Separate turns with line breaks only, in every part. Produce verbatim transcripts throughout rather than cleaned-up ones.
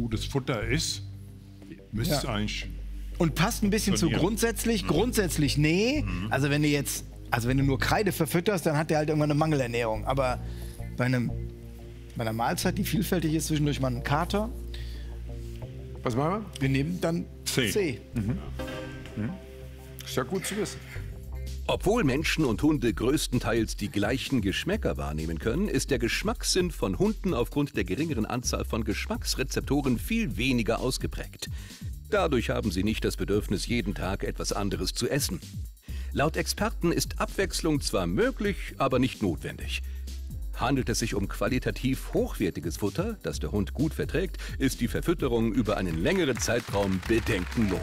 gutes Futter ist, müsste es
Ja.
eigentlich...
Und passt ein bisschen zu grundsätzlich. Mhm. Grundsätzlich, nee. Mhm. Also wenn du jetzt, also wenn du nur Kreide verfütterst, dann hat der halt irgendwann eine Mangelernährung. Aber bei, einem, bei einer Mahlzeit, die vielfältig ist, zwischendurch mal einen Kater.
Was machen wir?
Wir nehmen dann C. C.
Mhm. Mhm. Ist ja gut zu wissen.
Obwohl Menschen und Hunde größtenteils die gleichen Geschmäcker wahrnehmen können, ist der Geschmackssinn von Hunden aufgrund der geringeren Anzahl von Geschmacksrezeptoren viel weniger ausgeprägt. Dadurch haben sie nicht das Bedürfnis, jeden Tag etwas anderes zu essen. Laut Experten ist Abwechslung zwar möglich, aber nicht notwendig. Handelt es sich um qualitativ hochwertiges Futter, das der Hund gut verträgt, ist die Verfütterung über einen längeren Zeitraum bedenkenlos.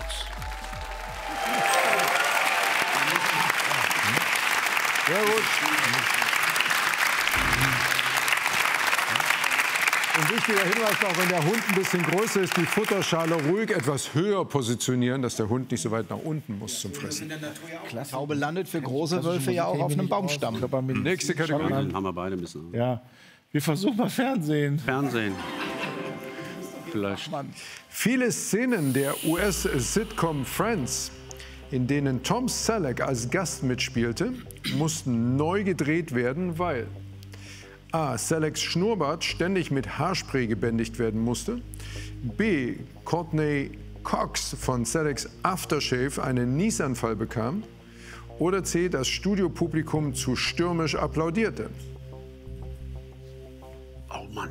Sehr gut. Ein wichtiger Hinweis noch, wenn der Hund ein bisschen größer ist, die Futterschale ruhig etwas höher positionieren, dass der Hund nicht so weit nach unten muss zum Fressen.
Klasse. Taube landet für große Wölfe ja auch auf einem Baumstamm.
Nächste Kategorie.
Haben wir beide müssen.
Ja, wir versuchen mal Fernsehen.
Fernsehen. Vielleicht.
Viele Szenen der U S-Sitcom Friends, in denen Tom Selleck als Gast mitspielte, mussten neu gedreht werden, weil A. Selecks Schnurrbart ständig mit Haarspray gebändigt werden musste, B. Courtney Cox von Selecks Aftershave einen Niesanfall bekam oder C. das Studiopublikum zu stürmisch applaudierte.
Oh Mann.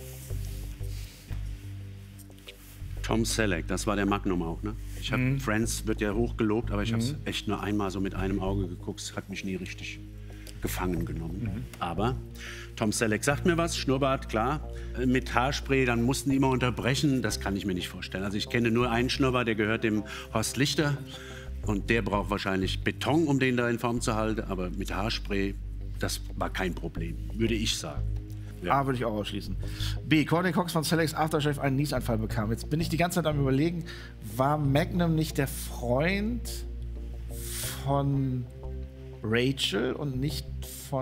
Tom Selleck, das war der Magnum auch, ne? Ich hab, mhm. Friends wird ja hochgelobt, aber ich habe es mhm. echt nur einmal so mit einem Auge geguckt. Es hat mich nie richtig gefangen genommen. Mhm. Aber Tom Selleck sagt mir was, Schnurrbart, klar. Mit Haarspray, dann mussten die immer unterbrechen. Das kann ich mir nicht vorstellen. Also ich kenne nur einen Schnurrbart, der gehört dem Horst Lichter. Und der braucht wahrscheinlich Beton, um den da in Form zu halten. Aber mit Haarspray, das war kein Problem, würde ich sagen.
Ja. A würde ich auch ausschließen. B. Courtney Cox von Selecks Aftershave einen Niesanfall bekam. Jetzt bin ich die ganze Zeit am Überlegen, war Magnum nicht der Freund von Rachel und nicht von...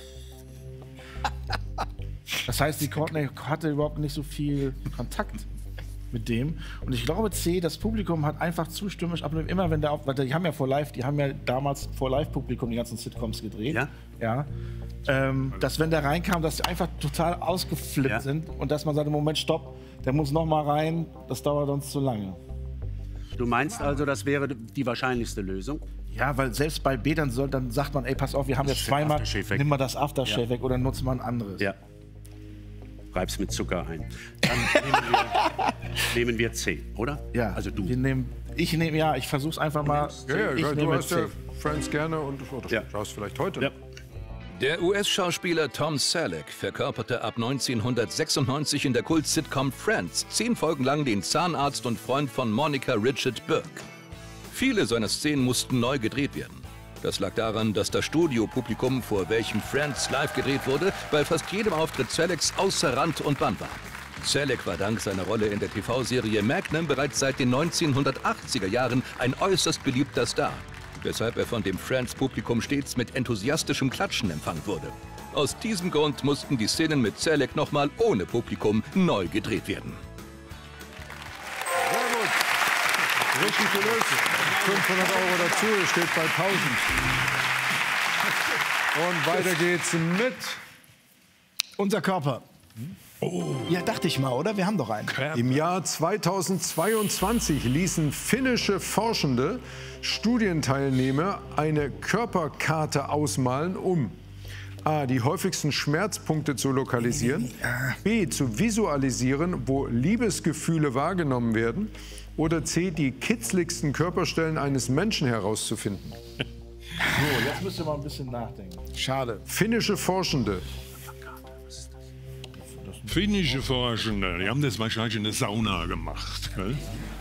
Das heißt, die Courtney hatte überhaupt nicht so viel Kontakt mit dem. Und ich glaube, C, das Publikum hat einfach zustimmig abgenommen. Immer wenn der auf... Weil die haben ja vor Live, die haben ja damals vor Live-Publikum die ganzen Sitcoms gedreht. Ja? Ja. Ähm, dass wenn der reinkam, dass sie einfach total ausgeflippt ja. sind und dass man sagt, Moment, stopp, der muss noch mal rein, das dauert uns zu lange.
Du meinst also, das wäre die wahrscheinlichste Lösung?
Ja, weil selbst bei B, dann, soll, dann sagt man, ey, pass auf, wir haben jetzt zweimal, nimm mal das Aftershave ja. weg oder nutzt mal ein anderes.
Ja. Reib's mit Zucker ein. Dann nehmen, wir, nehmen wir C, oder?
Ja.
Also du.
Wir nehmen, ich nehme, ja, ich versuch's einfach mal.
Ja, ja,
ich
du
nehme
hast ja Friends gerne und oh, das
ja.
schaust vielleicht heute.
Ja.
Der U S-Schauspieler Tom Selleck verkörperte ab neunzehnhundertsechsundneunzig in der Kult-Sitcom Friends zehn Folgen lang den Zahnarzt und Freund von Monica Richard Burke. Viele seiner Szenen mussten neu gedreht werden. Das lag daran, dass das Studiopublikum, vor welchem Friends live gedreht wurde, bei fast jedem Auftritt Selecks außer Rand und Band war. Selleck war dank seiner Rolle in der T V-Serie Magnum bereits seit den neunzehnhundertachtziger Jahren ein äußerst beliebter Star, weshalb er von dem Friends-Publikum stets mit enthusiastischem Klatschen empfangen wurde. Aus diesem Grund mussten die Szenen mit Selleck nochmal ohne Publikum neu gedreht werden.
Sehr gut. Richtig gelöst. fünfhundert Euro dazu, es steht bei tausend. Und weiter geht's mit...
Unser Körper. Oh. Ja, dachte ich mal, oder? Wir haben doch einen.
Im Jahr zweitausendzweiundzwanzig ließen finnische Forschende Studienteilnehmer eine Körperkarte ausmalen, um A. die häufigsten Schmerzpunkte zu lokalisieren, B. zu visualisieren, wo Liebesgefühle wahrgenommen werden, oder C. die kitzligsten Körperstellen eines Menschen herauszufinden.
So, jetzt müsst ihr mal ein bisschen nachdenken.
Schade.
Finnische Forschende.
Finnische Forschende, die haben das wahrscheinlich in der Sauna gemacht. Gell?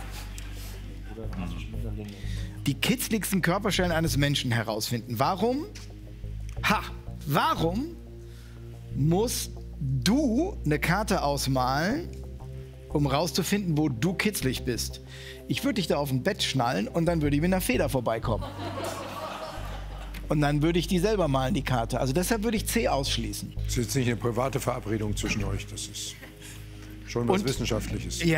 Die kitzligsten Körperstellen eines Menschen herausfinden. Warum? Ha! Warum musst du eine Karte ausmalen, um rauszufinden, wo du kitzlig bist? Ich würde dich da auf ein Bett schnallen und dann würde ich mit einer Feder vorbeikommen. Und dann würde ich die selber malen, die Karte. Also deshalb würde ich C ausschließen.
Das ist jetzt nicht eine private Verabredung zwischen euch, das ist schon was
Und,
Wissenschaftliches.
Ja.